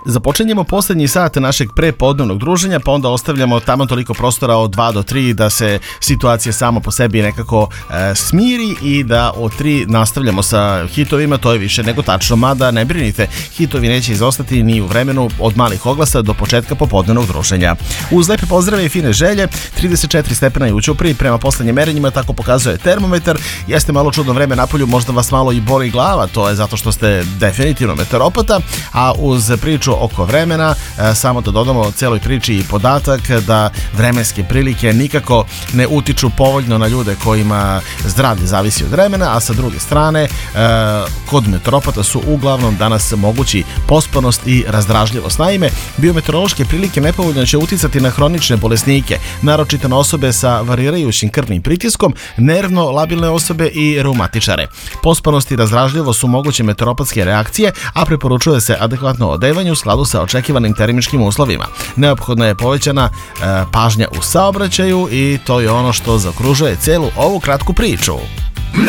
Započinjemo poslednji sat našeg prepodnevnog druženja, pa onda ostavljamo tamo toliko prostora od 2 do 3 da se situacija sama po sebi nekako smiri i da od 3 nastavljamo sa hitovima, to je više nego tačno, mada ne brinite, hitovi neće izostati ni u vremenu od malih oglasa do početka popodnevnog druženja. Uz lepe pozdrave i fine želje, 34 stepena je u Ćupriji, prema poslednjim merenjima, tako pokazuje termometar. Jeste malo čudno vreme napolju, možda vas malo i boli glava, to je zato što ste definitivno meteoropata, a uz priču oko vremena, samo da dodamo celoj priči i podatak da vremenske prilike nikako ne utiču povoljno na ljude kojima zdravlje zavisi od vremena, a sa druge strane kod meteoropata su uglavnom danas mogući pospanost i razdražljivost. Naime, biometeorološke prilike nepovoljno će uticati na hronične bolesnike, naročito na osobe sa varirajućim krvnim pritiskom, nervno labilne osobe i reumatičare. Pospanost i razdražljivost su moguće meteoropatske reakcije, a preporučuje se adekvatno odevanje u skladu sa očekivanim termičkim uslovima. Neophodna je povećana pažnja u saobraćaju i to je ono što zaokružuje celu ovu kratku priču.